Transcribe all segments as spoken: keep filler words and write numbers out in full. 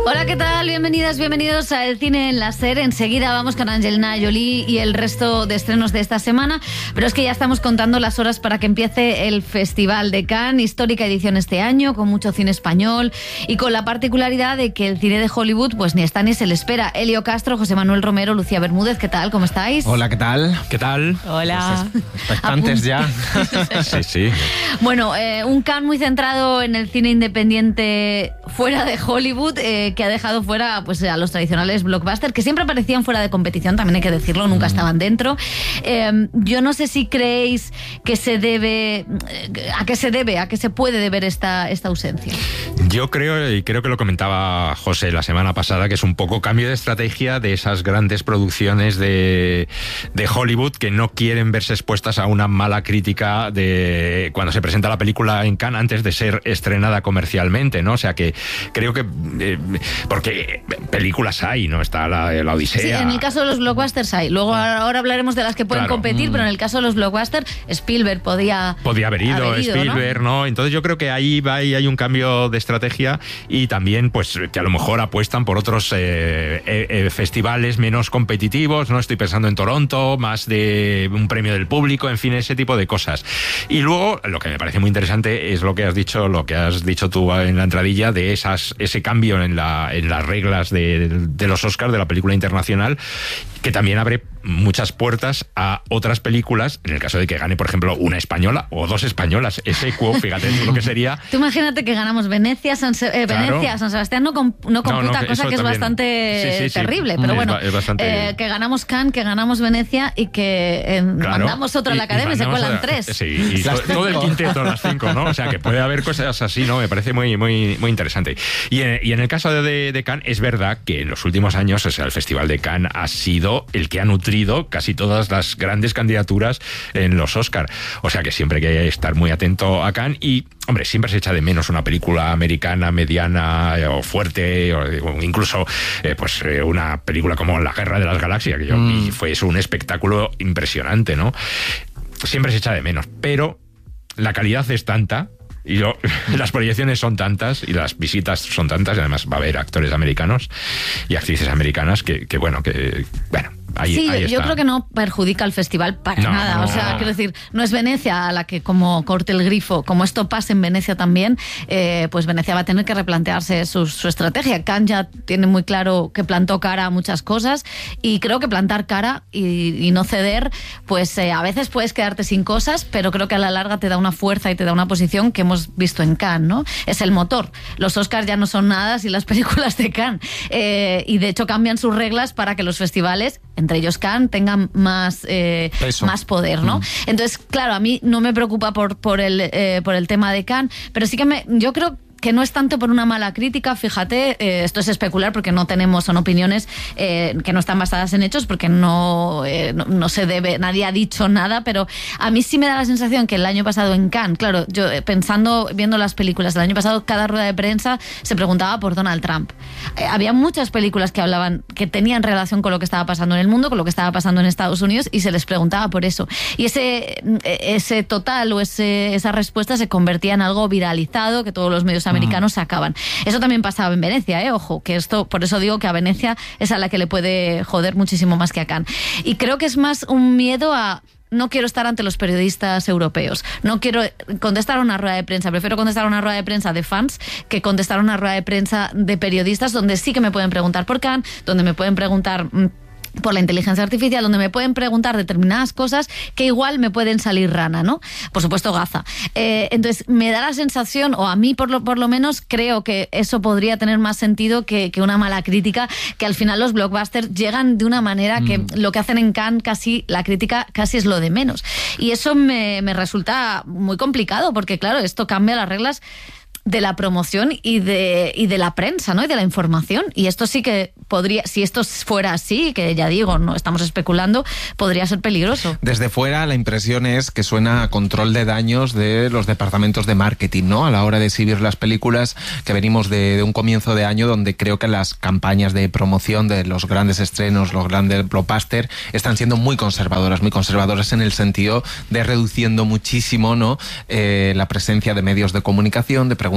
Hola, ¿qué tal? Bienvenidas, bienvenidos a El Cine en la SER. Enseguida vamos con Angelina Jolie y el resto de estrenos de esta semana, pero es que ya estamos contando las horas para que empiece el Festival de Cannes, histórica edición este año, con mucho cine español y con la particularidad de que el cine de Hollywood pues ni está ni se le espera. Elio Castro, José Manuel Romero, Lucía Bermúdez, ¿qué tal? ¿Cómo estáis? Hola, ¿qué tal? ¿Qué tal? Hola. Expectantes ya. Sí, sí. Bueno, eh, un Cannes muy centrado en el cine independiente fuera de Hollywood, eh, que ha dejado fuera pues a los tradicionales blockbusters, que siempre aparecían fuera de competición, también hay que decirlo, nunca mm. estaban dentro. Eh, yo no sé si creéis que se debe, a qué se debe, a qué se puede deber esta, esta ausencia. Yo creo, y creo que lo comentaba José la semana pasada, que es un poco cambio de estrategia de esas grandes producciones de, de Hollywood que no quieren verse expuestas a una mala crítica de cuando se presenta la película en Cannes antes de ser estrenada comercialmente, ¿no? O sea que creo que eh, porque películas hay, ¿no? Está la, la Odisea. Sí, en el caso de los blockbusters hay. Luego ahora hablaremos de las que pueden claro. competir, mm. pero en el caso de los blockbusters, Spielberg podía... Podía haber ido, haber ido Spielberg, ¿no? ¿no? Entonces yo creo que ahí va y hay un cambio de estrategia y también, pues, que a lo mejor apuestan por otros eh, eh, festivales menos competitivos, ¿no? Estoy pensando en Toronto, más de un premio del público, en fin, ese tipo de cosas. Y luego, lo que me parece muy interesante es lo que has dicho, lo que has dicho tú en la entradilla, de esas, ese cambio en, la, en las reglas de, de los Oscars de la película internacional, que también abre muchas puertas a otras películas, en el caso de que gane, por ejemplo, una española o dos españolas. Ese cuo, fíjate lo que sería. Tú imagínate que ganamos Venecia, San, Se- eh, claro. Venecia, San Sebastián no, comp- no computa, no, no, cosa que es también. bastante sí, sí, sí. terrible, pero es bueno, ba- bastante... eh, que ganamos Cannes, que ganamos Venecia y que eh, claro. mandamos otra a la academia y se cuelan a... tres. Sí, y todo, todo el quinteto, las cinco, ¿no? O sea, que puede haber cosas así, ¿no? Me parece muy, muy, muy interesante. Y en, y en el caso de, de, de Cannes, es verdad que en los últimos años, o sea, el Festival de Cannes ha sido el que ha nutrido casi todas las grandes candidaturas en los Oscar. O sea que siempre hay que estar muy atento a Cannes y, hombre, siempre se echa de menos una película americana mediana o fuerte, o incluso eh, pues eh, una película como La Guerra de las Galaxias, que yo mm. vi, fue eso, un espectáculo impresionante, ¿no? Siempre se echa de menos, pero la calidad es tanta. Y yo, las proyecciones son tantas y las visitas son tantas, y además va a haber actores americanos y actrices americanas que, que bueno, que bueno. Ahí, sí, ahí yo creo que no perjudica al festival para no, nada. No, o sea, no. quiero decir, no es Venecia a la que, como corte el grifo, como esto pasa en Venecia también, eh, pues Venecia va a tener que replantearse su, su estrategia. Cannes ya tiene muy claro que plantó cara a muchas cosas y creo que plantar cara y, y no ceder, pues eh, a veces puedes quedarte sin cosas, pero creo que a la larga te da una fuerza y te da una posición que hemos visto en Cannes, ¿no? Es el motor. Los Oscars ya no son nada sin las películas de Cannes. Eh, y de hecho cambian sus reglas para que los festivales, entre ellos Cannes, tengan más, eh, más poder, ¿no? Mm. Entonces, claro, a mí no me preocupa por, por, el, eh, por el tema de Cannes, pero sí que me, yo creo que no es tanto por una mala crítica, fíjate, eh, esto es especular porque no tenemos, son opiniones eh, que no están basadas en hechos porque no, eh, no, no se debe, nadie ha dicho nada, pero a mí sí me da la sensación que el año pasado en Cannes, claro, yo pensando, viendo las películas del año pasado, cada rueda de prensa se preguntaba por Donald Trump. Eh, había muchas películas que hablaban, que tenían relación con lo que estaba pasando en el mundo, con lo que estaba pasando en Estados Unidos y se les preguntaba por eso. Y ese, ese total o ese, esa respuesta se convertía en algo viralizado, que todos los medios americanos sacaban. Eso también pasaba en Venecia, ¿eh? Ojo, que esto, por eso digo que a Venecia es a la que le puede joder muchísimo más que a Cannes. Y creo que es más un miedo a... No quiero estar ante los periodistas europeos. No quiero contestar a una rueda de prensa. Prefiero contestar a una rueda de prensa de fans que contestar a una rueda de prensa de periodistas donde sí que me pueden preguntar por Cannes, donde me pueden preguntar... por la inteligencia artificial, donde me pueden preguntar determinadas cosas que igual me pueden salir rana, ¿no? Por supuesto, Gaza. Eh, entonces, me da la sensación, o a mí por lo, por lo menos, creo que eso podría tener más sentido que, que una mala crítica, que al final los blockbusters llegan de una manera que mm. lo que hacen en Cannes, casi, la crítica casi es lo de menos. Y eso me, me resulta muy complicado, porque claro, esto cambia las reglas de la promoción y de, y de la prensa, ¿no? Y de la información. Y esto sí que podría, si esto fuera así, que ya digo, no estamos especulando, podría ser peligroso. Desde fuera la impresión es que suena a control de daños de los departamentos de marketing, ¿no? A la hora de exhibir las películas, que venimos de, de un comienzo de año donde creo que las campañas de promoción de los grandes estrenos, los grandes blockbusters, están siendo muy conservadoras, muy conservadoras en el sentido de reduciendo muchísimo, ¿no? Eh, la presencia de medios de comunicación, de preguntas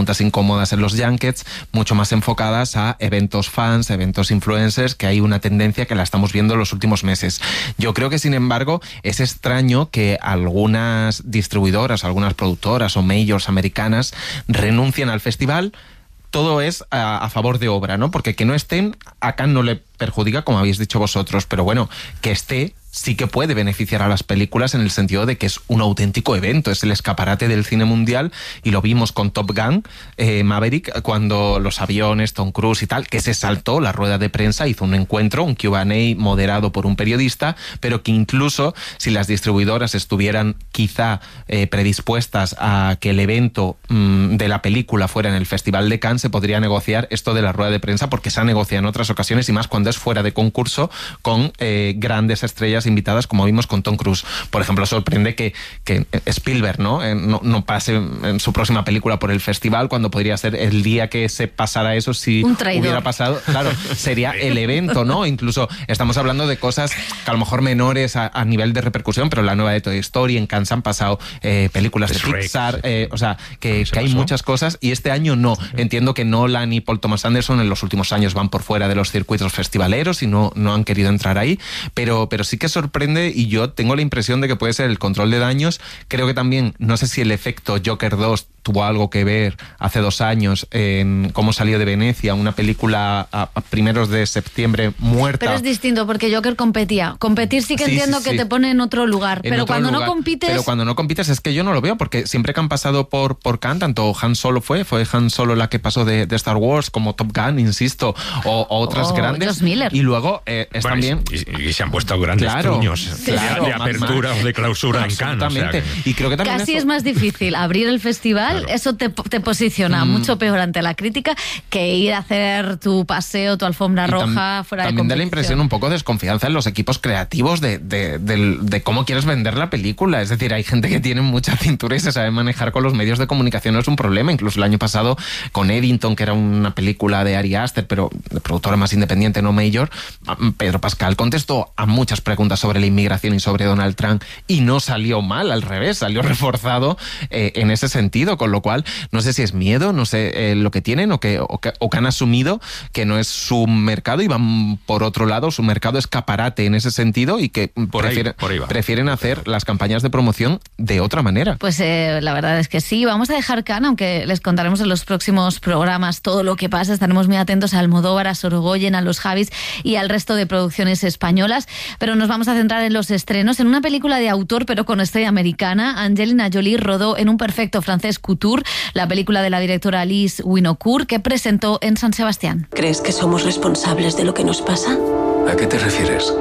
preguntas incómodas en los junkets, mucho más enfocadas a eventos fans, eventos influencers, que hay una tendencia que la estamos viendo en los últimos meses. Yo creo que, sin embargo, es extraño que algunas distribuidoras, algunas productoras o majors americanas renuncien al festival. Todo es a, a favor de obra, ¿no? Porque que no estén, acá no le perjudica, como habéis dicho vosotros, pero bueno, que esté sí que puede beneficiar a las películas en el sentido de que es un auténtico evento, es el escaparate del cine mundial, y lo vimos con Top Gun, eh, Maverick, cuando los aviones, Tom Cruise y tal, que se saltó la rueda de prensa, hizo un encuentro, un Q and A moderado por un periodista, pero que incluso si las distribuidoras estuvieran quizá eh, predispuestas a que el evento mmm, de la película fuera en el Festival de Cannes, se podría negociar esto de la rueda de prensa, porque se ha negociado en otras ocasiones, y más cuando es fuera de concurso, con eh, grandes estrellas invitadas, como vimos con Tom Cruise. Por ejemplo, sorprende que, que Spielberg ¿no? Eh, no, no pase en su próxima película por el festival, cuando podría ser el día que se pasara eso, si hubiera pasado, claro, sería el evento, ¿no? Incluso estamos hablando de cosas que a lo mejor menores a, a nivel de repercusión, pero la nueva de Toy Story, en Cannes han pasado eh, películas de Pixar, eh, o sea, que, que hay muchas cosas, y este año no. Entiendo que Nolan y Paul Thomas Anderson en los últimos años van por fuera de los circuitos festivaleros y no, no han querido entrar ahí, pero, pero sí que sorprende, y yo tengo la impresión de que puede ser el control de daños. Creo que también, no sé si el efecto Joker dos tuvo algo que ver hace dos años en cómo salió de Venecia, una película a, a primeros de septiembre muerta. Pero es distinto, porque Joker competía. Competir sí que sí, entiendo sí, sí. que te pone en otro lugar, en pero otro cuando lugar. no compites... Pero cuando no compites es que yo no lo veo, porque siempre que han pasado por, por Cannes, tanto Han Solo fue, fue Han Solo la que pasó de, de Star Wars, como Top Gun, insisto, o, o otras oh, grandes. Miller. Y luego eh, es bueno, también... Y, y se han puesto grandes claro, truños claro, de, de apertura o de clausura en Cannes. O sea que... Y creo que también Casi eso... es más difícil abrir el festival, claro. eso te, te posiciona mm. mucho peor ante la crítica que ir a hacer tu paseo, tu alfombra y roja tam, fuera de También da la impresión un poco de desconfianza en los equipos creativos de, de, de, de cómo quieres vender la película. Es decir, hay gente que tiene mucha cintura y se sabe manejar con los medios de comunicación, no es un problema. Incluso el año pasado con Eddington, que era una película de Ari Aster, pero de productora más independiente, no major, Pedro Pascal contestó a muchas preguntas sobre la inmigración y sobre Donald Trump, y no salió mal, al revés, salió reforzado eh, en ese sentido, con lo cual no sé si es miedo, no sé eh, lo que tienen o que, o que o que han asumido que no es su mercado y van por otro lado, su mercado escaparate en ese sentido, y que por prefieren, ahí, por ahí prefieren hacer las campañas de promoción de otra manera. Pues eh, la verdad es que sí. Vamos a dejar Cannes, aunque les contaremos en los próximos programas todo lo que pasa. Estaremos muy atentos a Almodóvar, a Sorogoyen, a los Javis y al resto de producciones españolas, pero nos vamos a centrar en los estrenos. En una película de autor pero con estrella americana, Angelina Jolie rodó en un perfecto francés Couture, la película de la directora Alice Winocourt, que presentó en San Sebastián. ¿Crees que somos responsables de lo que nos pasa? ¿A qué te refieres?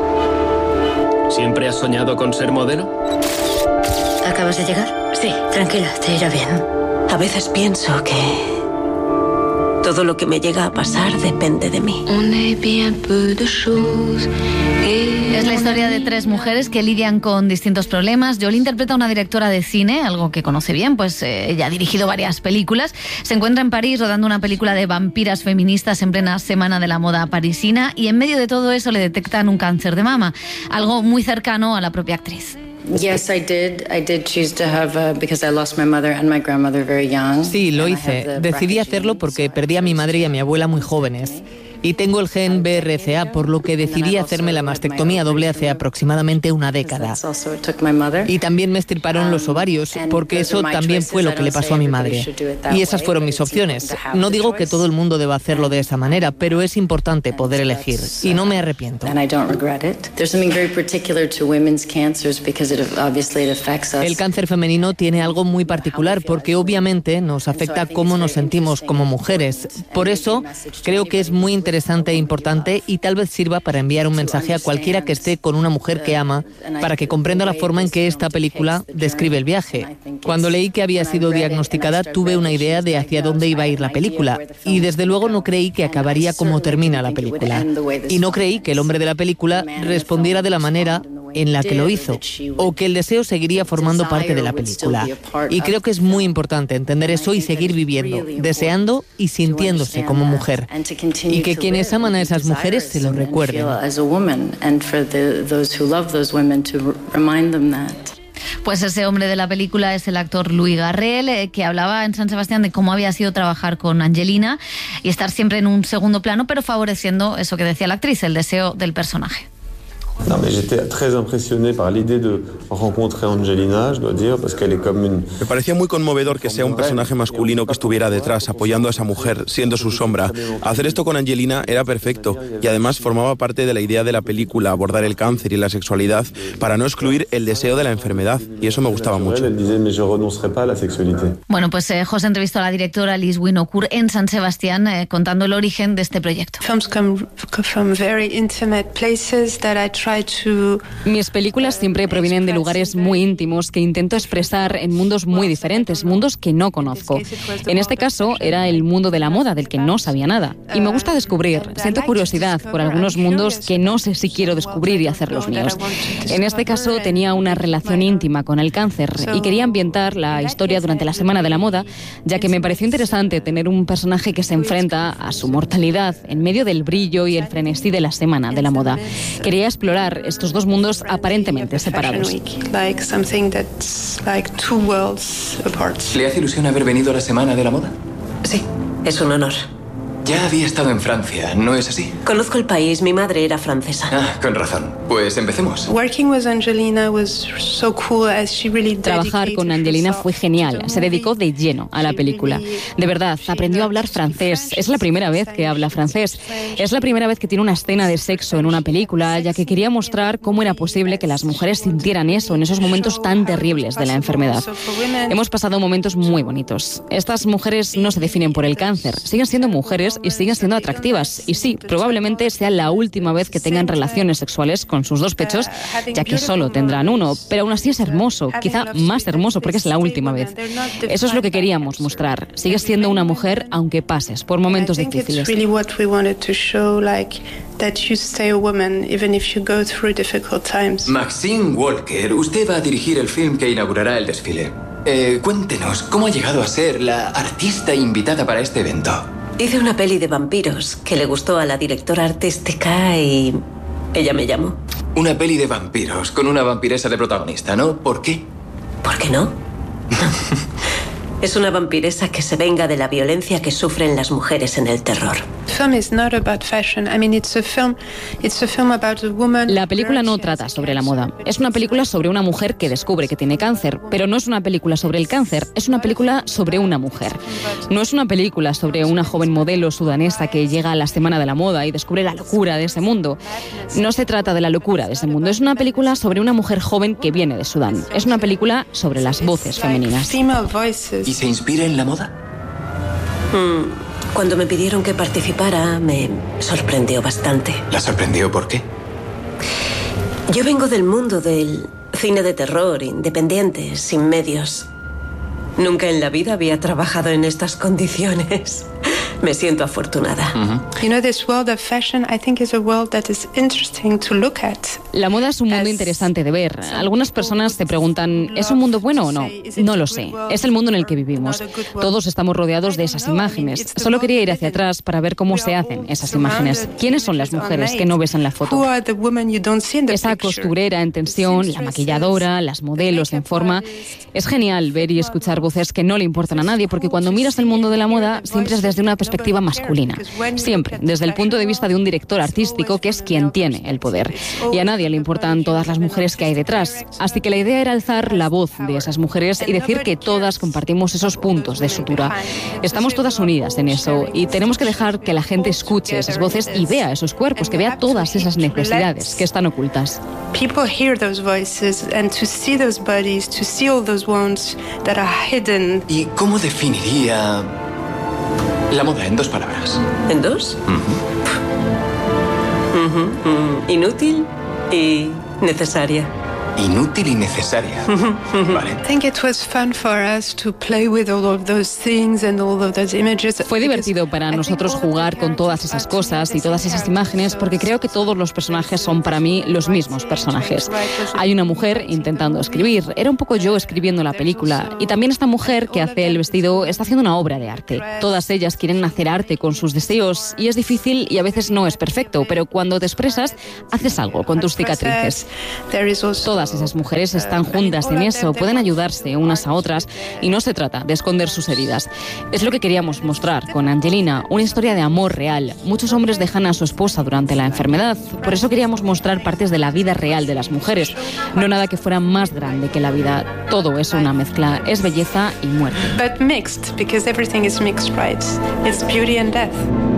¿Siempre has soñado con ser modelo? ¿Acabas de llegar? Sí, tranquila, te irá bien. A veces pienso que todo lo que me llega a pasar depende de mí. Es la historia de tres mujeres que lidian con distintos problemas. Jolie interpreta a una directora de cine, algo que conoce bien, pues eh, ella ha dirigido varias películas. Se encuentra en París rodando una película de vampiras feministas en plena semana de la moda parisina, y en medio de todo eso le detectan un cáncer de mama, algo muy cercano a la propia actriz. Yes, I did. I did choose to have uh, because I lost my mother and my grandmother very young. Sí, lo hice. Decidí hacerlo porque perdí a mi madre y a mi abuela muy jóvenes. Y tengo el gen B R C A, por lo que decidí hacerme la mastectomía doble hace aproximadamente una década. Y también me extirparon los ovarios, porque eso también fue lo que le pasó a mi madre. Y esas fueron mis opciones. No digo que todo el mundo deba hacerlo de esa manera, pero es importante poder elegir. Y no me arrepiento. El cáncer femenino tiene algo muy particular, porque obviamente nos afecta cómo nos sentimos como mujeres. Por eso, creo que es muy interesante interesante e importante, y tal vez sirva para enviar un mensaje a cualquiera que esté con una mujer que ama, para que comprenda la forma en que esta película describe el viaje. Cuando leí que había sido diagnosticada, tuve una idea de hacia dónde iba a ir la película, y desde luego no creí que acabaría como termina la película. Y no creí que el hombre de la película respondiera de la manera en la que lo hizo, o que el deseo seguiría formando parte de la película. Y creo que es muy importante entender eso y seguir viviendo, deseando y sintiéndose como mujer. Y que quienes aman a esas mujeres se lo recuerden. Pues ese hombre de la película es el actor Louis Garrel, eh, que hablaba en San Sebastián de cómo había sido trabajar con Angelina y estar siempre en un segundo plano, pero favoreciendo eso que decía la actriz, el deseo del personaje. Non, mais j'étais très impressionné par l'idée de rencontrer Angelina, je dois dire, parce qu'elle est comme une... Me parecía muy conmovedor que sea un personaje masculino que estuviera detrás, apoyando a esa mujer, siendo su sombra. Hacer esto con Angelina era perfecto, y además formaba parte de la idea de la película, abordar el cáncer y la sexualidad, para no excluir el deseo de la enfermedad, y eso me gustaba mucho. Bueno, pues eh, José entrevistó a la directora Liz Winocourt en San Sebastián, eh, contando el origen de este proyecto. Mis películas siempre provienen de lugares muy íntimos que intento expresar en mundos muy diferentes, mundos que no conozco. En este caso era el mundo de la moda, del que no sabía nada. Y me gusta descubrir, siento curiosidad por algunos mundos que no sé si quiero descubrir y hacer los míos. En este caso tenía una relación íntima con el cáncer y quería ambientar la historia durante la Semana de la Moda, ya que me pareció interesante tener un personaje que se enfrenta a su mortalidad en medio del brillo y el frenesí de la Semana de la Moda. Quería explorar estos dos mundos aparentemente separados. ¿Le hace ilusión haber venido a la Semana de la Moda? Sí, es un honor. Ya había estado en Francia, ¿no es así? Conozco el país, mi madre era francesa. Ah, con razón. Pues empecemos. Trabajar con Angelina fue genial. Se dedicó de lleno a la película. De verdad, aprendió a hablar francés. Es la primera vez que habla francés. Es la primera vez que tiene una escena de sexo en una película, ya que quería mostrar cómo era posible que las mujeres sintieran eso en esos momentos tan terribles de la enfermedad. Hemos pasado momentos muy bonitos. Estas mujeres no se definen por el cáncer. Siguen siendo mujeres y siguen siendo atractivas. Y sí, probablemente sea la última vez que tengan relaciones sexuales con sus dos pechos, ya que solo tendrán uno. Pero aún así es hermoso, quizá más hermoso porque es la última vez. Eso es lo que queríamos mostrar. Sigues siendo una mujer aunque pases por momentos difíciles. Maxine Walker, usted va a dirigir el film que inaugurará el desfile. Eh, cuéntenos, ¿cómo ha llegado a ser la artista invitada para este evento? Hice una peli de vampiros que le gustó a la directora artística y ella me llamó. Una peli de vampiros con una vampiresa de protagonista, ¿no? ¿Por qué? ¿Por qué no? Es una vampiresa que se venga de la violencia que sufren las mujeres en el terror. La película no trata sobre la moda. Es una película sobre una mujer que descubre que tiene cáncer, pero no es una película sobre el cáncer, es una película sobre una mujer. No es una película sobre una joven modelo sudanesa que llega a la Semana de la Moda y descubre la locura de ese mundo. No se trata de la locura de ese mundo, es una película sobre una mujer joven que viene de Sudán. Es una película sobre las voces femeninas. ¿Y se inspira en la moda? Mm. Cuando me pidieron que participara, me sorprendió bastante. ¿La sorprendió por qué? Yo vengo del mundo del cine de terror, independiente, sin medios. Nunca en la vida había trabajado en estas condiciones. Me siento afortunada. Uh-huh. La moda es un mundo interesante de ver. Algunas personas se preguntan, ¿es un mundo bueno o no? No lo sé. Es el mundo en el que vivimos. Todos estamos rodeados de esas imágenes. Solo quería ir hacia atrás para ver cómo se hacen esas imágenes. ¿Quiénes son las mujeres que no ves en la foto? Esa costurera en tensión, la maquilladora, las modelos en forma. Es genial ver y escuchar voces que no le importan a nadie, porque cuando miras el mundo de la moda siempre es desde una perspectiva perspectiva masculina, siempre desde el punto de vista de un director artístico que es quien tiene el poder. Y a nadie le importan todas las mujeres que hay detrás. Así que la idea era alzar la voz de esas mujeres y decir que todas compartimos esos puntos de sutura. Estamos todas unidas en eso y tenemos que dejar que la gente escuche esas voces y vea esos cuerpos, que vea todas esas necesidades que están ocultas. People hear those voices and to see those bodies, to see all those wounds that are hidden. ¿Y cómo definiría la moda en dos palabras? ¿En dos? Uh-huh. Uh-huh. Uh, inútil y necesaria. Inútil y necesaria. Vale. I think it was fun for us to play with all of those things and all of those images. Fue divertido para nosotros jugar con todas esas cosas y todas esas imágenes, porque creo que todos los personajes son para mí los mismos personajes. Hay una mujer intentando escribir, era un poco yo escribiendo la película, y también esta mujer que hace el vestido está haciendo una obra de arte. Todas ellas quieren hacer arte con sus deseos y es difícil y a veces no es perfecto, pero cuando te expresas haces algo con tus cicatrices. Todas todas esas mujeres están juntas en eso, pueden ayudarse unas a otras y no se trata de esconder sus heridas. Es lo que queríamos mostrar con Angelina, una historia de amor real. Muchos hombres dejan a su esposa durante la enfermedad, por eso queríamos mostrar partes de la vida real de las mujeres, no nada que fuera más grande que la vida. Todo es una mezcla, es belleza y muerte. But mixed, because everything is mixed, right? It's beauty and death.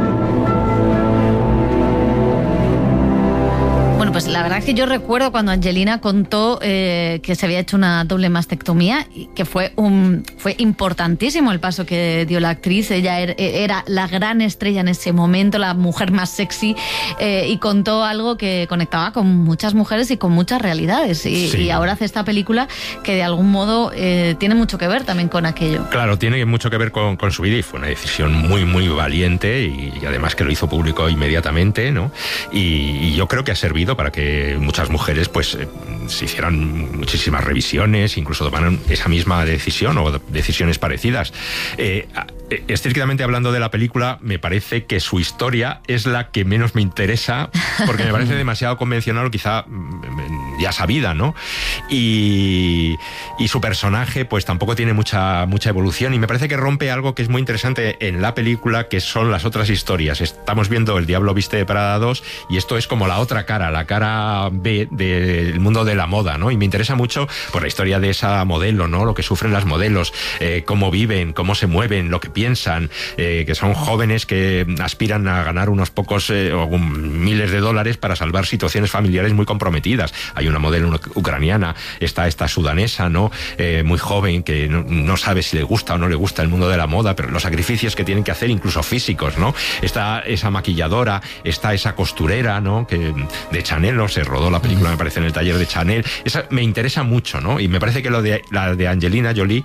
Bueno, pues la verdad es que yo recuerdo cuando Angelina contó eh, que se había hecho una doble mastectomía y que fue un fue importantísimo el paso que dio la actriz. Ella er, era la gran estrella en ese momento, la mujer más sexy, eh, y contó algo que conectaba con muchas mujeres y con muchas realidades. Y, sí. y ahora hace esta película que de algún modo eh, tiene mucho que ver también con aquello. Claro, tiene mucho que ver con, con su vida y fue una decisión muy, muy valiente y, y además que lo hizo público inmediatamente, ¿no? Y, y yo creo que ha servido para que muchas mujeres pues eh, se hicieran muchísimas revisiones, incluso tomaran esa misma decisión o decisiones parecidas. Eh, estrictamente hablando de la película, me parece que su historia es la que menos me interesa, porque me parece demasiado convencional o quizá ya sabida, ¿no? Y, y su personaje pues tampoco tiene mucha, mucha evolución y me parece que rompe algo que es muy interesante en la película, que son las otras historias. Estamos viendo El Diablo Viste de Prada dos y esto es como la otra cara, la cara B del mundo de la moda, ¿no? Y me interesa mucho pues la historia de esa modelo, ¿no? Lo que sufren las modelos, eh, cómo viven, cómo se mueven, lo que piensan, eh, que son jóvenes que aspiran a ganar unos pocos eh, o un, miles de dólares para salvar situaciones familiares muy comprometidas. Hay una modelo ucraniana, está esta sudanesa, ¿no? Eh, muy joven, que no, no sabe si le gusta o no le gusta el mundo de la moda, pero los sacrificios que tienen que hacer, incluso físicos, ¿no? Está esa maquilladora, está esa costurera, ¿no? Que de Chanel, ¿no? Se rodó la película, me parece, en el taller de Chanel. Esa me interesa mucho, ¿no? Y me parece que lo de la de Angelina Jolie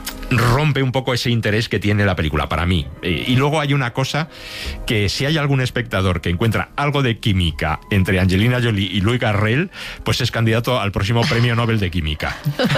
rompe un poco ese interés que tiene la película para mí. Y luego hay una cosa que si hay algún espectador que encuentra algo de química entre Angelina Jolie y Louis Garrel, pues es candidato al próximo premio Nobel de Química.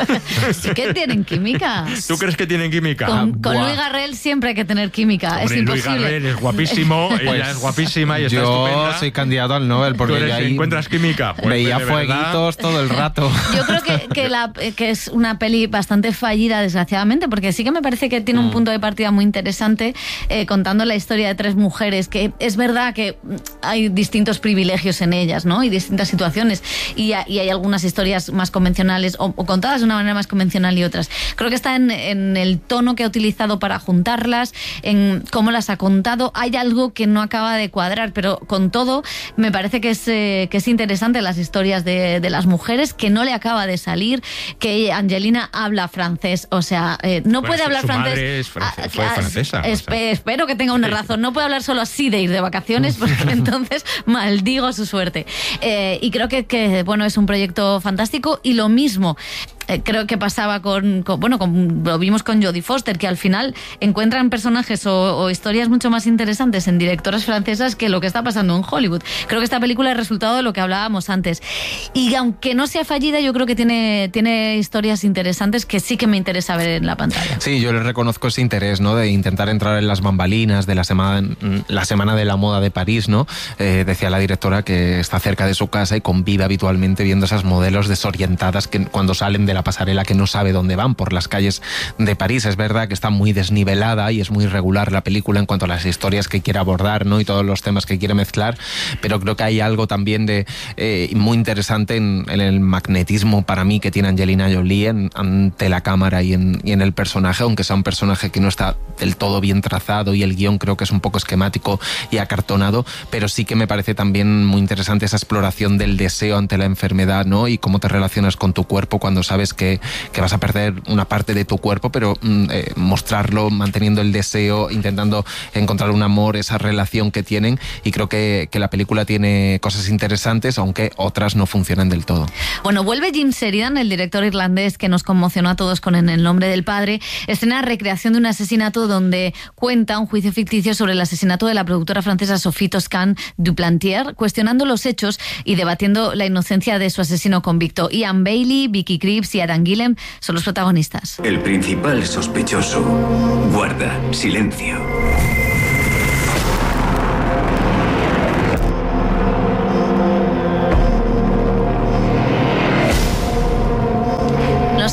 Sí que tienen química. ¿Tú crees que tienen química? Con, con Louis Garrel siempre hay que tener química. Hombre, es imposible. Louis Garrel es guapísimo, Pues ella es guapísima y está yo estupenda. Yo soy candidato al Nobel porque ¿Tú eres, ahí encuentras química? Pues veía de verdad, fueguitos todo el rato. Yo creo que, que, la, que es una peli bastante fallida, desgraciadamente, porque sí que me parece que tiene un punto de partida muy interesante, eh, contando la historia de tres mujeres, que es verdad que hay distintos privilegios en ellas, ¿no? Y distintas situaciones, y, a, y hay algunas historias más convencionales o, o contadas de una manera más convencional y otras. Creo que está en, en el tono que ha utilizado para juntarlas, en cómo las ha contado. Hay algo que no acaba de cuadrar, pero con todo me parece que es, eh, que es interesante las historias de, de las mujeres, que no le acaba de salir, que Angelina habla francés, o sea, eh, no bueno, puede su, hablar su francés. Madre es france- fue Ah, francesa. esp- o sea. Espero que tenga una razón. No puede hablar solo así de ir de vacaciones, porque entonces maldigo su suerte. Eh, y creo que, que bueno, es un proyecto fantástico. Y lo mismo eh, creo que pasaba con, con bueno, con, lo vimos con Jodie Foster, que al final encuentran personajes o, o historias mucho más interesantes en directoras francesas que lo que está pasando en Hollywood. Creo que esta película es resultado de lo que hablábamos antes. Y aunque no sea fallida, yo creo que tiene, tiene historias interesantes que sí que me interesa ver en la pantalla. Sí, yo le reconozco ese interés, ¿no? De intentar entrar en las bambalinas de la semana, la semana de la moda de París, ¿no? Eh, decía la directora que está cerca de su casa y convive habitualmente viendo esas modelos desorientadas que cuando salen de la pasarela que no sabe dónde van por las calles de París. Es verdad que está muy desnivelada y es muy irregular la película en cuanto a las historias que quiere abordar, ¿no? Y todos los temas que quiere mezclar, pero creo que hay algo también de eh, muy interesante en, en el magnetismo para mí que tiene Angelina Jolie en, ante la cámara y en, y en el personaje, aunque sea un personaje que no está del todo bien trazado y el guión creo que es un poco esquemático y acartonado, pero sí que me parece también muy interesante esa exploración del deseo ante la enfermedad, ¿no? Y cómo te relacionas con tu cuerpo cuando sabes que, que vas a perder una parte de tu cuerpo, pero eh, mostrarlo, manteniendo el deseo, intentando encontrar un amor, esa relación que tienen, y creo que, que la película tiene cosas interesantes, aunque otras no funcionan del todo. Bueno, vuelve Jim Sheridan, el director irlandés que nos conmocionó a todos con En el nombre del padre, estrena Recreación de un asesinato, donde cuenta un juicio ficticio sobre el asesinato de la productora francesa Sophie Toscan Duplantier, cuestionando los hechos y debatiendo la inocencia de su asesino convicto. Ian Bailey, Vicky Krieps y Adam Gillem son los protagonistas. El principal sospechoso guarda silencio.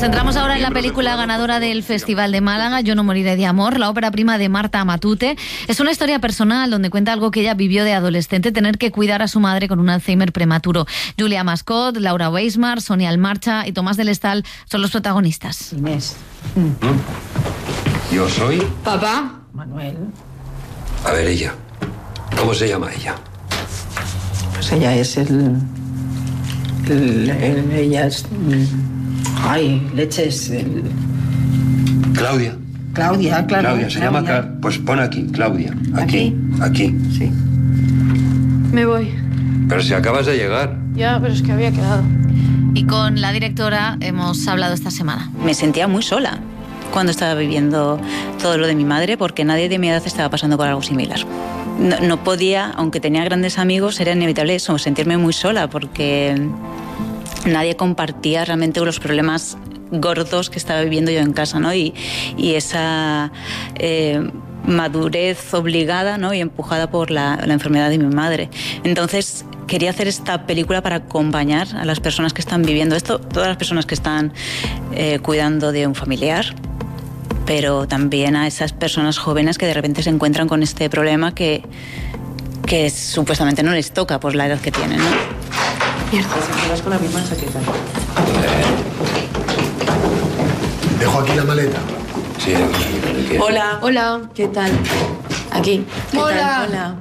centramos ahora en la película ganadora del Festival de Málaga, Yo no moriré de amor, la ópera prima de Marta Matute. Es una historia personal donde cuenta algo que ella vivió de adolescente, tener que cuidar a su madre con un Alzheimer prematuro. Julia Mascot, Laura Weismar, Sonia Almarcha y Tomás del Estal son los protagonistas. Inés. Mm. Yo soy... Papá. Manuel. A ver, ella. ¿Cómo se llama ella? Pues ella es el... el, el ella es... Ay, leches... El... Claudia. Claudia, claro. Claudia, se Claudia. llama... Ca... Pues pon aquí, Claudia. Aquí. Aquí. Aquí. Sí. Me voy. Pero si acabas de llegar. Ya, pero es que había quedado. Y con la directora hemos hablado esta semana. Me sentía muy sola cuando estaba viviendo todo lo de mi madre, porque nadie de mi edad estaba pasando por algo similar. No, no podía, aunque tenía grandes amigos, era inevitable eso, sentirme muy sola, porque nadie compartía realmente los problemas gordos que estaba viviendo yo en casa, ¿no? Y, y esa eh, madurez obligada, ¿no? Y empujada por la, la enfermedad de mi madre. Entonces quería hacer esta película para acompañar a las personas que están viviendo esto, todas las personas que están eh, cuidando de un familiar, pero también a esas personas jóvenes que de repente se encuentran con este problema que, que supuestamente no les toca por la edad que tienen, ¿no? Mierda, si vas con la misma chaqueta. ¿Dejo aquí la maleta? Sí, aquí. Hola. Hola. ¿Qué tal? Aquí. ¿Qué Hola. tal? Hola.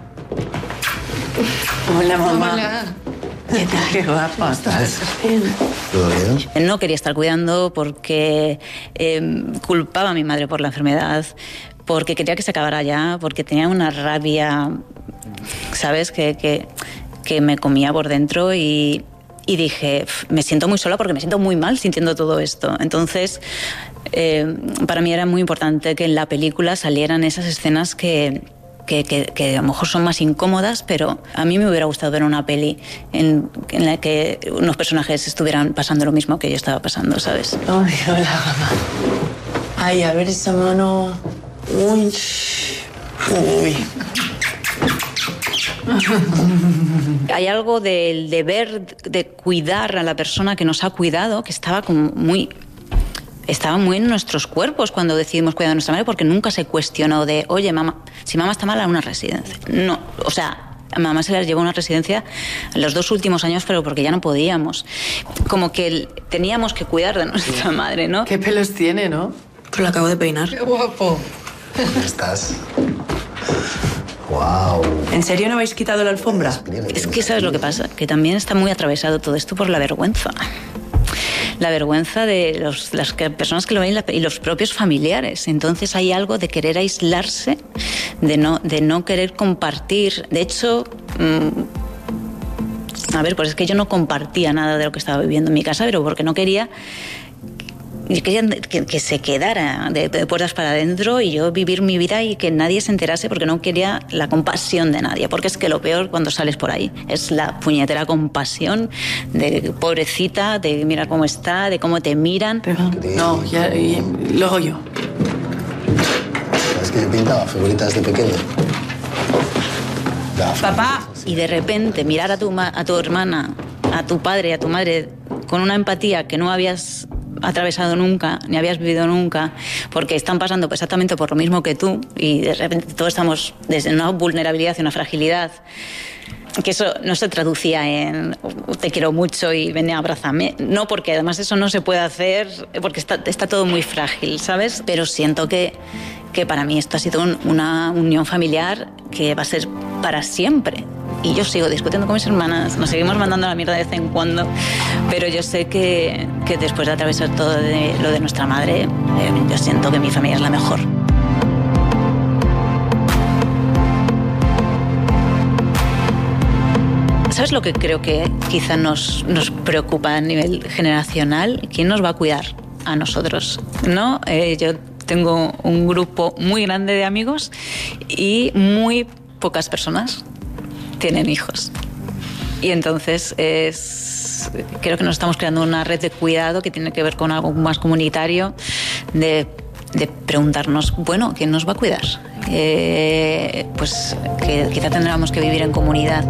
Hola, mamá. Hola. ¿Qué tal? Qué guapa. ¿Estás? ¿Todo bien? No quería estar cuidando porque eh, culpaba a mi madre por la enfermedad, porque quería que se acabara ya, porque tenía una rabia, ¿sabes?, que, que, que me comía por dentro y, y dije, me siento muy sola porque me siento muy mal sintiendo todo esto. Entonces, eh, para mí era muy importante que en la película salieran esas escenas que... Que, que, que a lo mejor son más incómodas, pero a mí me hubiera gustado ver una peli en, en la que unos personajes estuvieran pasando lo mismo que yo estaba pasando, ¿sabes? Ay, hola, mamá. Ay, a ver esa mano. Uy. Uy. Hay algo del deber de cuidar a la persona que nos ha cuidado que estaba como muy... Estaba muy en nuestros cuerpos cuando decidimos cuidar a nuestra madre, porque nunca se cuestionó de, oye, mamá, si mamá está mala, a una residencia. No, o sea, a mamá se la llevó a una residencia en los dos últimos años, pero porque ya no podíamos. Como que teníamos que cuidar de nuestra madre, ¿no? ¿Qué pelos tiene, no? Pues la acabo de peinar. Qué guapo. ¿Dónde estás? Wow. ¿En serio no habéis quitado la alfombra? Es que ¿sabes lo que pasa? Que también está muy atravesado todo esto por la vergüenza. La vergüenza de los, las personas que lo ven y los propios familiares. Entonces hay algo de querer aislarse, de no, de no querer compartir. De hecho, mmm, a ver, pues es que yo no compartía nada de lo que estaba viviendo en mi casa, pero porque no quería... Yo quería que, que se quedara de, de puertas para adentro y yo vivir mi vida y que nadie se enterase, porque no quería la compasión de nadie, porque es que lo peor cuando sales por ahí es la puñetera compasión de pobrecita, de mira cómo está, de cómo te miran. Perdón. No, ya, y, luego yo. ¿Sabes que yo pintaba figuritas de pequeño? Papá. Y de repente mirar a tu, a tu hermana, a tu padre, a tu madre con una empatía que no habías atravesado nunca, ni habías vivido nunca, porque están pasando exactamente por lo mismo que tú y de repente todos estamos desde una vulnerabilidad y una fragilidad, que eso no se traducía en te quiero mucho y ven, abrázame. No, porque además eso no se puede hacer porque está, está todo muy frágil, ¿sabes? Pero siento que, que para mí esto ha sido un, una unión familiar que va a ser para siempre. Y yo sigo discutiendo con mis hermanas, nos seguimos mandando la mierda de vez en cuando, pero yo sé que, que después de atravesar todo de, lo de nuestra madre, eh, yo siento que mi familia es la mejor. ¿Sabes lo que creo que quizá nos, nos preocupa a nivel generacional? ¿Quién nos va a cuidar a nosotros? ¿No? Eh, yo tengo un grupo muy grande de amigos y muy pocas personas tienen hijos. Y entonces es, creo que nos estamos creando una red de cuidado que tiene que ver con algo más comunitario, de, de preguntarnos, bueno, ¿quién nos va a cuidar? Eh, pues que quizá tendríamos que vivir en comunidad.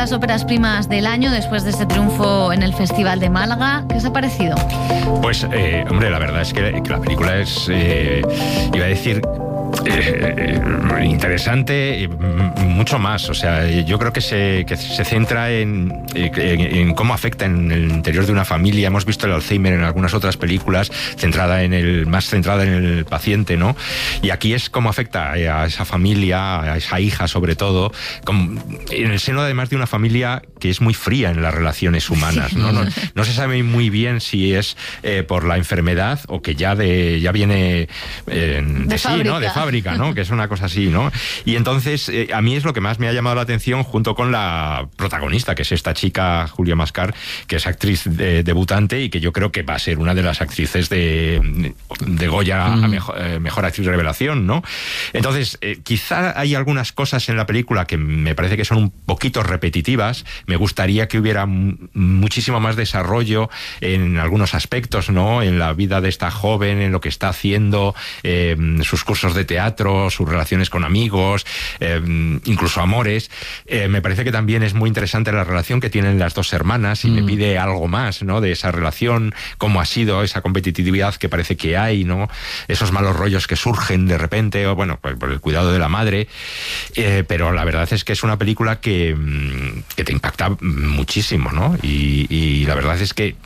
las óperas primas del año después de este triunfo en el Festival de Málaga. ¿Qué os ha parecido? Pues, eh, hombre, la verdad es que, que la película es, eh, iba a decir... Eh, eh, interesante, eh, mucho más. O sea, yo creo que se, que se centra en, en, en cómo afecta en el interior de una familia. Hemos visto el Alzheimer en algunas otras películas, centrada en el, más centrada en el paciente, ¿no? Y aquí es cómo afecta a esa familia, a esa hija sobre todo, como, en el seno además de una familia que es muy fría en las relaciones humanas, ¿no? No, no se sabe muy bien si es eh, por la enfermedad o que ya de ya viene eh, de, de sí, fábrica. ¿no? De fábrica, ¿no? Que es una cosa así, ¿no? Y entonces, eh, a mí es lo que más me ha llamado la atención, junto con la protagonista, que es esta chica, Julia Mascar, que es actriz de, debutante y que yo creo que va a ser una de las actrices de, de Goya mm. a mejor, eh, mejor actriz revelación, ¿no? Entonces, eh, quizá hay algunas cosas en la película que me parece que son un poquito repetitivas. Me gustaría que hubiera muchísimo más desarrollo en algunos aspectos, ¿no? En la vida de esta joven, en lo que está haciendo, eh, sus cursos de teatro, sus relaciones con amigos, eh, incluso amores. Eh, me parece que también es muy interesante la relación que tienen las dos hermanas y mm. me pide algo más, ¿no? De esa relación, cómo ha sido esa competitividad que parece que hay, ¿no? Esos malos rollos que surgen de repente, o bueno, por, por el cuidado de la madre. Eh, pero la verdad es que es una película que, que te impacta muchísimo, ¿no? Y, y la verdad es que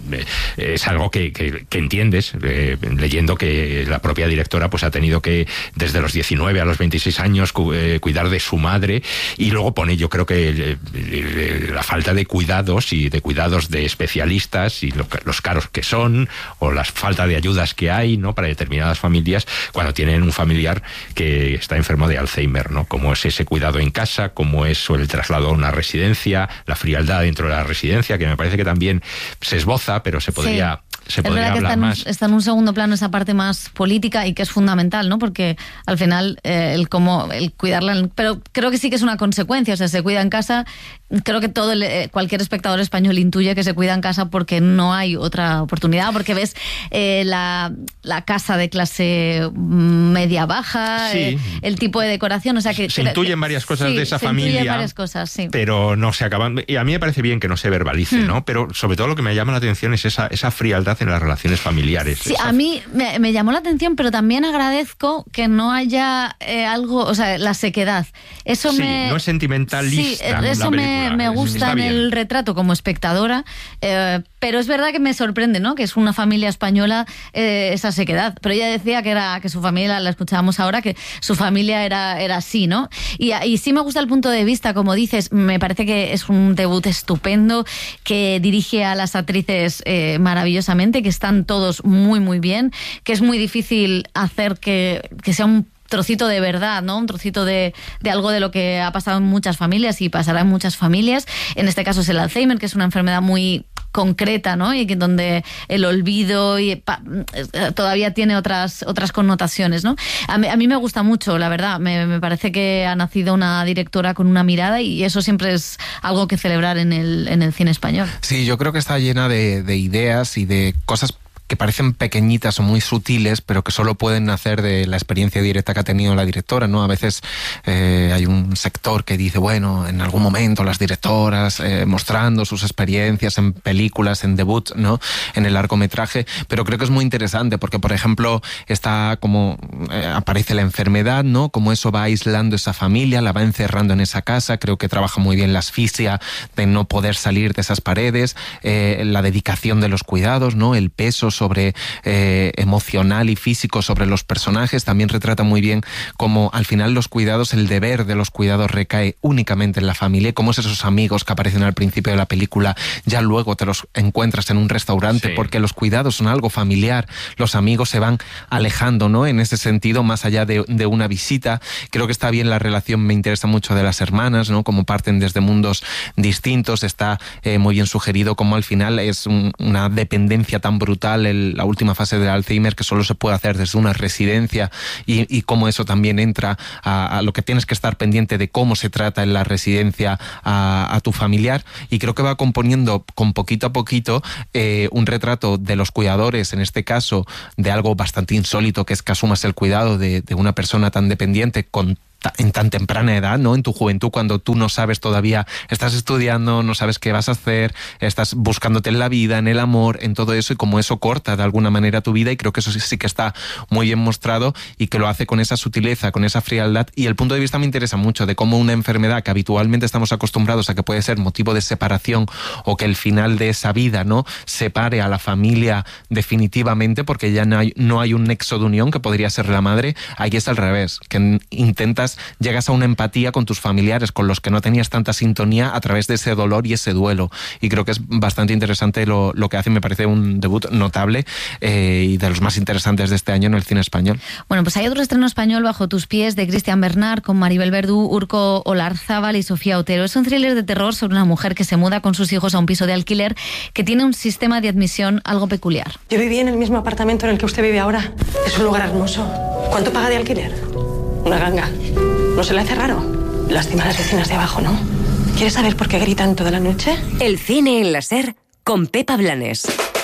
es algo que, que, que entiendes, eh, leyendo que la propia directora pues ha tenido que desde los diecinueve a los veintiséis años cu eh, cuidar de su madre, y luego pone, yo creo que eh, eh, la falta de cuidados y de cuidados de especialistas y lo, los caros que son, o la falta de ayudas que hay, ¿no? Para determinadas familias cuando tienen un familiar que está enfermo de Alzheimer, ¿no? Como es ese cuidado en casa, como es el traslado a una residencia, la frialdad dentro de la residencia, que me parece que también se esboza, pero se podría... Sí. Se podría es verdad que está en, un, está en un segundo plano esa parte más política y que es fundamental, ¿no? Porque al final eh, el cómo el cuidarla, pero creo que sí que es una consecuencia, o sea, se cuida en casa. Creo que todo el, eh, cualquier espectador español intuye que se cuida en casa porque no hay otra oportunidad, porque ves eh, la, la casa de clase media baja, sí. eh, el tipo de decoración, o sea que se intuyen varias cosas sí, de esa se familia, intuyen varias cosas, sí. Pero no se acaban. Y a mí me parece bien que no se verbalice, hmm. ¿no? Pero sobre todo lo que me llama la atención es esa esa frialdad en las relaciones familiares. Sí, esa... a mí me, me llamó la atención, pero también agradezco que no haya eh, algo, o sea, la sequedad. Eso sí, me no es sentimentalista. Sí, eso la me, me gusta en el retrato como espectadora, eh, pero es verdad que me sorprende, ¿no? Que es una familia española eh, esa sequedad. Pero ella decía que era que su familia, la escuchábamos ahora, que su familia era, era así, ¿no? Y, y sí me gusta el punto de vista, como dices, me parece que es un debut estupendo, que dirige a las actrices eh, maravillosamente, que están todos muy, muy bien, que es muy difícil hacer que, que sea un trocito de verdad, ¿no? Un trocito de, de algo de lo que ha pasado en muchas familias y pasará en muchas familias. En este caso es el Alzheimer, que es una enfermedad muy concreta, ¿no? Y que donde el olvido y pa, todavía tiene otras otras connotaciones, ¿no? A mí, a mí me gusta mucho, la verdad. Me, me parece que ha nacido una directora con una mirada y eso siempre es algo que celebrar en el, en el cine español. Sí, yo creo que está llena de, de ideas y de cosas que parecen pequeñitas o muy sutiles, pero que solo pueden nacer de la experiencia directa que ha tenido la directora, ¿no? A veces eh, hay un sector que dice, bueno, en algún momento las directoras eh, mostrando sus experiencias en películas, en debut, ¿no? En el largometraje, pero creo que es muy interesante porque, por ejemplo, está como eh, aparece la enfermedad, ¿no? Como eso va aislando esa familia, la va encerrando en esa casa. Creo que trabaja muy bien la asfixia de no poder salir de esas paredes, eh, la dedicación de los cuidados, ¿no? El peso sobre eh, emocional y físico sobre los personajes. También retrata muy bien cómo al final los cuidados, el deber de los cuidados recae únicamente en la familia, cómo es esos amigos que aparecen al principio de la película, ya luego te los encuentras en un restaurante, sí. Porque los cuidados son algo familiar, los amigos se van alejando, ¿no? En ese sentido, más allá de, de una visita. Creo que está bien la relación, me interesa mucho, de las hermanas, ¿no? Como parten desde mundos distintos, está eh, muy bien sugerido cómo al final es un, una dependencia tan brutal el, la última fase del Alzheimer, que solo se puede hacer desde una residencia, y, y cómo eso también entra a, a lo que tienes que estar pendiente de cómo se trata en la residencia a, a tu familiar. Y creo que va componiendo con poquito a poquito eh, un retrato de los cuidadores, en este caso de algo bastante insólito, que es que asumas el cuidado de, de una persona tan dependiente con en tan temprana edad, ¿no? En tu juventud, cuando tú no sabes todavía, estás estudiando, no sabes qué vas a hacer, estás buscándote en la vida, en el amor, en todo eso, y como eso corta de alguna manera tu vida, y creo que eso sí, sí que está muy bien mostrado y que lo hace con esa sutileza, con esa frialdad. Y el punto de vista me interesa mucho de cómo una enfermedad que habitualmente estamos acostumbrados a que puede ser motivo de separación o que el final de esa vida, ¿no?, separe a la familia definitivamente porque ya no hay, no hay un nexo de unión que podría ser la madre. Aquí es al revés, que intentas, llegas a una empatía con tus familiares con los que no tenías tanta sintonía a través de ese dolor y ese duelo, y creo que es bastante interesante lo, lo que hace. Me parece un debut notable eh, y de los más interesantes de este año en el cine español. Bueno, pues hay otro estreno español, Bajo tus pies, de Cristian Bernard, con Maribel Verdú, Urko Olarzábal y Sofía Otero. Es un thriller de terror sobre una mujer que se muda con sus hijos a un piso de alquiler que tiene un sistema de admisión algo peculiar. Yo viví en el mismo apartamento en el que usted vive ahora. Es un lugar hermoso. ¿Cuánto paga de alquiler? Una ganga. ¿No se le hace raro? Lástima a las vecinas de abajo, ¿no? ¿Quieres saber por qué gritan toda la noche? El cine en la SER con Pepa Blanes.